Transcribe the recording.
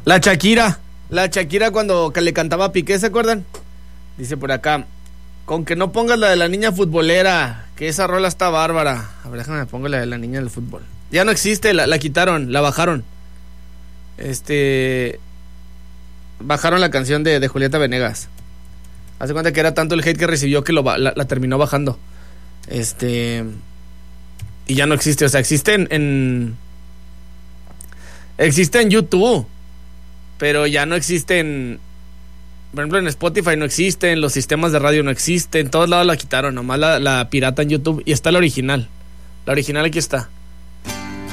La Shakira cuando le cantaba a Piqué, ¿se acuerdan? Dice por acá, con que no pongas la de la niña futbolera, que esa rola está bárbara. A ver, déjame pongo la de la niña del fútbol. Ya no existe, la quitaron, la bajaron. Bajaron la canción de Julieta Venegas. Hace cuenta que era tanto el hate que recibió que la terminó bajando. Y ya no existe, o sea, existe existe en YouTube, pero ya no existe por ejemplo, en Spotify no existe, en los sistemas de radio no existe, en todos lados la quitaron, nomás la pirata en YouTube, y está la original. La original aquí está.